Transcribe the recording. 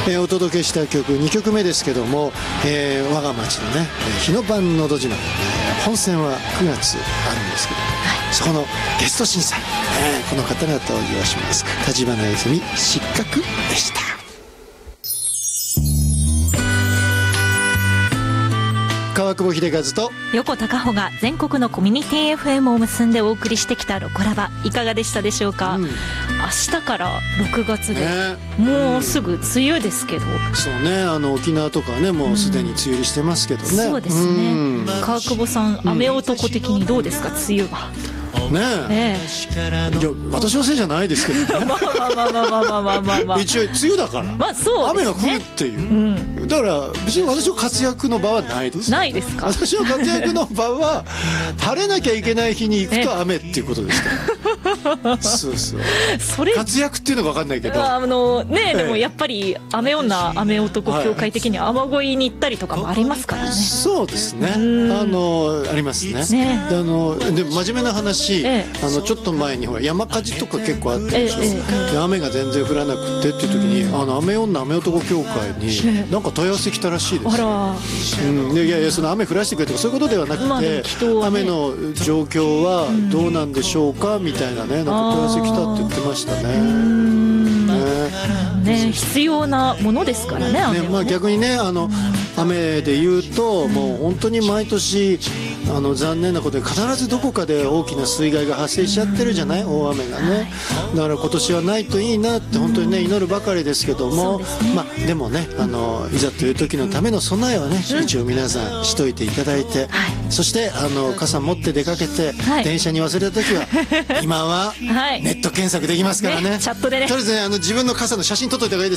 お届けした曲2曲目ですけども、我が町のね日の晩のど自慢、本戦は9月あるんですけども、そこのゲスト審査、この方が登場します。立花泉失格でした。川久保秀和と横田佳穂が全国のコミュニティ FM を結んでお送りしてきたロコラバ、いかがでしたでしょうか。明日から6月で、もうすぐ梅雨ですけど、 そうね、沖縄とかはねもうすでに梅雨入りしてますけどね。 そうですね。川久保さん、雨男的にどうですか、梅雨は。 ねえ、いや私のせいじゃないですけどね。一応梅雨だから、 まあそうですね、 雨が降るっていう、だから別に私の活躍の場はないです。 ないですか。 私の活躍の場は晴れなきゃいけない日に行くと雨っていうことですからそうそう、それ活躍っていうのが分かんないけど、 でもやっぱり雨女雨男協会的には雨乞いに行ったりとかもありますからね。そうですね、ありますね。で真面目な話、ちょっと前にほら山火事とか結構あったでしょ。で雨が全然降らなくてっていう時に雨女雨男協会になんか問い合わせ来たらしいですよ。いやいや、その雨降らせてくれとかそういうことではなくて、雨の状況はどうなんでしょうかみたいなね、なんか問い合わせ来たって言ってましたね。 必要なものですからね、雨はね。 まあ逆にね、雨で言うともう本当に毎年残念なことで必ずどこかで大きな水害が発生しちゃってるじゃない、大雨がね。だから今年はないといいなって本当にね祈るばかりですけども、まあでもねいざという時のための備えはね一応皆さんしといていただいて、そして傘持って出かけて電車に忘れた時は今はネット検索できますからね。チャットでね、とりあえず自分の傘の写真撮っといた方がいいです。